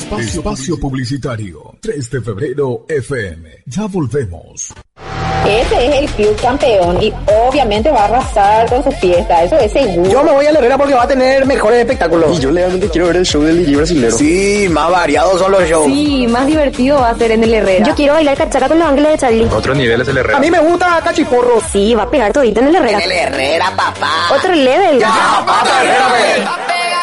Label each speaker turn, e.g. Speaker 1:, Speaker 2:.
Speaker 1: Espacio publicitario. 3 de febrero FM. Ya volvemos.
Speaker 2: Ese es el club campeón y obviamente va a arrasar con su fiesta, eso es seguro.
Speaker 3: Yo me voy a la Herrera porque va a tener mejores espectáculos.
Speaker 4: Y yo realmente quiero ver el show del DJ brasilero.
Speaker 3: Sí, más variados son los shows.
Speaker 2: Sí, más divertido va a ser en el Herrera.
Speaker 5: Yo quiero bailar cachaca con los ángeles de Charlie.
Speaker 4: Otro nivel es el Herrera.
Speaker 3: A mí me gusta Cachiporro.
Speaker 5: Sí, va a pegar todito en el Herrera.
Speaker 3: En el Herrera, papá.
Speaker 5: Otro level.
Speaker 3: Ya, papá, Herrera,